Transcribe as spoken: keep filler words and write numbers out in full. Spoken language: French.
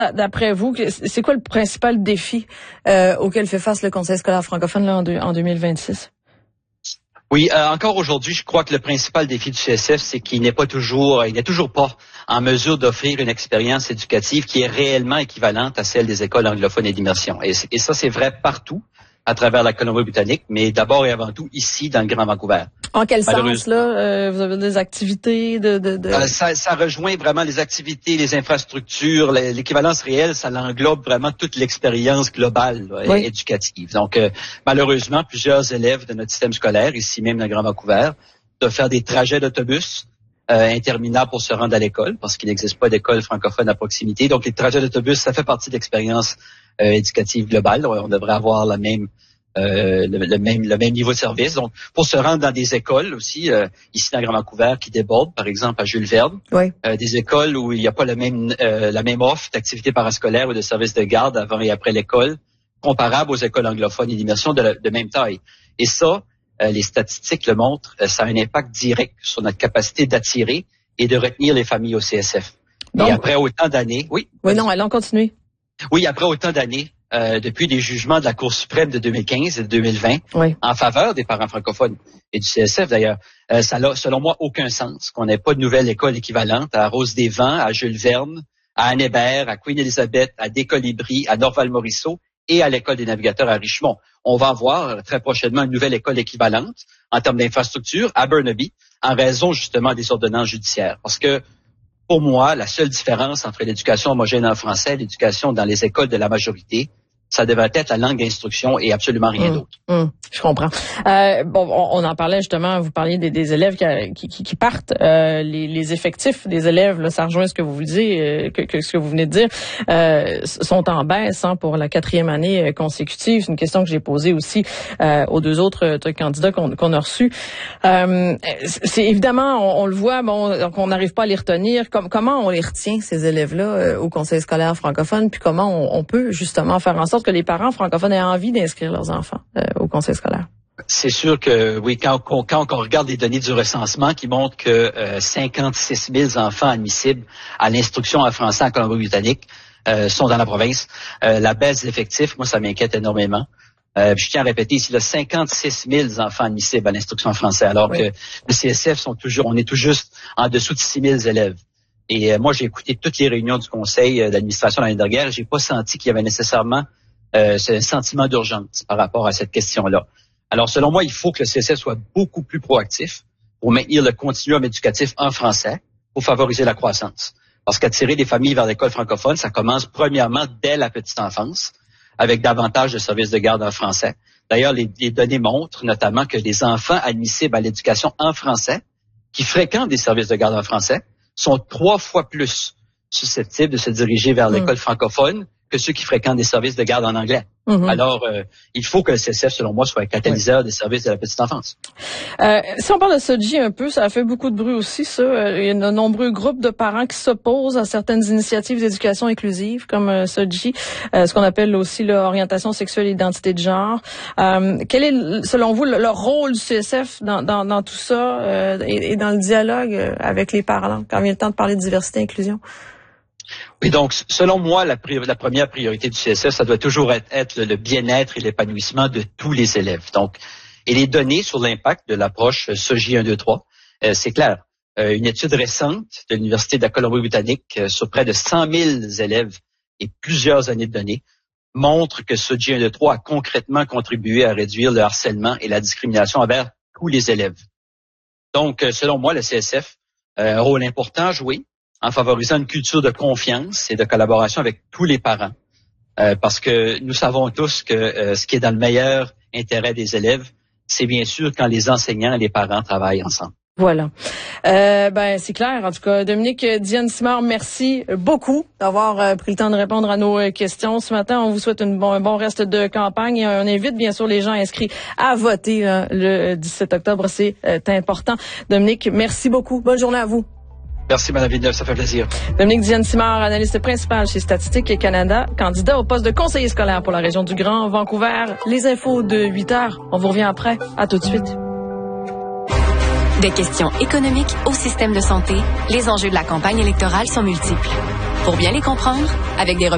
D'après vous, c'est quoi le principal défi euh, auquel fait face le Conseil scolaire francophone là, en, deux, en deux mille vingt-six? Oui, euh, encore aujourd'hui, je crois que le principal défi du C S F, c'est qu'il n'est pas toujours, il n'est toujours pas en mesure d'offrir une expérience éducative qui est réellement équivalente à celle des écoles anglophones et d'immersion. Et, et ça, c'est vrai partout à travers la Colombie-Britannique, mais d'abord et avant tout ici, dans le Grand Vancouver. En quel sens, là? Euh, vous avez des activités de... de, de... Euh, ça, ça rejoint vraiment les activités, les infrastructures, l'équivalence réelle, ça l'englobe vraiment toute l'expérience globale là, oui. éducative. Donc, euh, malheureusement, plusieurs élèves de notre système scolaire, ici même dans le Grand Vancouver, doivent faire des trajets d'autobus euh, interminables pour se rendre à l'école, parce qu'il n'existe pas d'école francophone à proximité. Donc, les trajets d'autobus, ça fait partie de l'expérience euh, éducative globale. On devrait avoir la même... Euh, le, le même le même niveau de service. Donc, pour se rendre dans des écoles aussi, euh, ici dans Grand Vancouver, qui débordent, par exemple à Jules Verne, oui. euh, des écoles où il n'y a pas le même euh, la même offre d'activités parascolaires ou de services de garde avant et après l'école, comparable aux écoles anglophones et d'immersion de, de même taille. Et ça, euh, les statistiques le montrent, euh, ça a un impact direct sur notre capacité d'attirer et de retenir les familles au C S F. Donc, et après autant d'années, oui. Oui, non, allons continuer. Oui, après autant d'années. Euh, depuis des jugements de la Cour suprême de deux mille quinze et de deux mille vingt oui. en faveur des parents francophones et du C S F d'ailleurs, euh, ça n'a selon moi aucun sens qu'on n'ait pas de nouvelle école équivalente à Rose-des-Vents, à Jules Verne, à Anne-Hébert, à Queen Elizabeth, à Descolibri, à Norval-Morisseau et à l'École des navigateurs à Richmond. On va avoir très prochainement une nouvelle école équivalente en termes d'infrastructure à Burnaby en raison justement des ordonnances judiciaires. Parce que pour moi, la seule différence entre l'éducation homogène en français et l'éducation dans les écoles de la majorité, ça devrait être la langue d'instruction et absolument rien mmh, d'autre. Mmh, je comprends. Euh, bon, on, on en parlait justement, vous parliez des, des élèves qui, qui, qui partent, euh, les, les effectifs des élèves, là, ça rejoint ce que vous vous dites, euh, que, que ce que vous venez de dire, euh, sont en baisse hein, pour la quatrième année consécutive. C'est une question que j'ai posée aussi euh, aux deux autres euh, candidats qu'on, qu'on a reçus. Euh, c'est évidemment, on, on le voit, bon, donc on n'arrive pas à les retenir. Comme, comment on les retient ces élèves-là euh, au Conseil scolaire francophone, puis comment on, on peut justement faire en sorte que les parents francophones aient envie d'inscrire leurs enfants euh, au conseil scolaire? C'est sûr que, oui, quand, quand, quand on regarde les données du recensement qui montrent que euh, cinquante-six mille enfants admissibles à l'instruction en français en Colombie-Britannique euh, sont dans la province, euh, la baisse d'effectifs, moi, ça m'inquiète énormément. Euh, je tiens à répéter ici, là, cinquante-six mille enfants admissibles à l'instruction en français, alors oui. que le C S F sont toujours, on est tout juste en dessous de six mille élèves. Et euh, moi, j'ai écouté toutes les réunions du conseil d'administration l'année dernière et j'ai pas senti qu'il y avait nécessairement Euh, c'est un sentiment d'urgence par rapport à cette question-là. Alors, selon moi, il faut que le C S F soit beaucoup plus proactif pour maintenir le continuum éducatif en français pour favoriser la croissance. Parce qu'attirer des familles vers l'école francophone, ça commence premièrement dès la petite enfance, avec davantage de services de garde en français. D'ailleurs, les, les données montrent notamment que les enfants admissibles à l'éducation en français, qui fréquentent des services de garde en français, sont trois fois plus susceptibles de se diriger vers mmh. l'école francophone que ceux qui fréquentent des services de garde en anglais. Mm-hmm. Alors, euh, il faut que le C S F, selon moi, soit un catalyseur oui. des services de la petite enfance. Euh, si on parle de S O G I un peu, ça a fait beaucoup de bruit aussi, ça. Il y a de nombreux groupes de parents qui s'opposent à certaines initiatives d'éducation inclusive, comme euh, S O G I, euh, ce qu'on appelle aussi l'orientation sexuelle et l'identité de genre. Euh, quel est, selon vous, le, le rôle du C S F dans, dans, dans tout ça euh, et, et dans le dialogue avec les parents, quand vient le temps de parler de diversité et inclusion? Oui, donc, selon moi, la, pri- la première priorité du C S F, ça doit toujours être, être le, le bien-être et l'épanouissement de tous les élèves. Donc, et les données sur l'impact de l'approche S O G I un, deux, trois, euh, c'est clair. Euh, une étude récente de l'Université de la Colombie-Britannique euh, sur près de cent mille élèves et plusieurs années de données montre que S O G I un, deux, trois a concrètement contribué à réduire le harcèlement et la discrimination envers tous les élèves. Donc, euh, selon moi, le C S F a euh, un rôle important à jouer en favorisant une culture de confiance et de collaboration avec tous les parents. Euh, parce que nous savons tous que euh, ce qui est dans le meilleur intérêt des élèves, c'est bien sûr quand les enseignants et les parents travaillent ensemble. Voilà. Euh, ben c'est clair. En tout cas, Dominique Diane Simard, merci beaucoup d'avoir euh, pris le temps de répondre à nos euh, questions ce matin. On vous souhaite une bon, un bon reste de campagne et on invite bien sûr les gens inscrits à voter là, le dix-sept octobre. C'est euh, important. Dominique, merci beaucoup. Bonne journée à vous. Merci, Mme Villeneuve, ça fait plaisir. Dominique Diane Simard, analyste principale chez Statistique Canada, candidat au poste de conseiller scolaire pour la région du Grand Vancouver. Les infos de huit heures. On vous revient après. À tout de suite. Des questions économiques au système de santé, les enjeux de la campagne électorale sont multiples. Pour bien les comprendre, avec des